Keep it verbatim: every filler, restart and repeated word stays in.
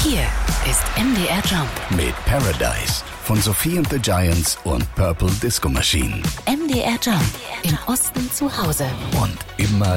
Hier ist M D R Jump mit Paradise von Sophie and the Giants und Purple Disco Machine. M D R Jump, im Osten zu Hause. Und immer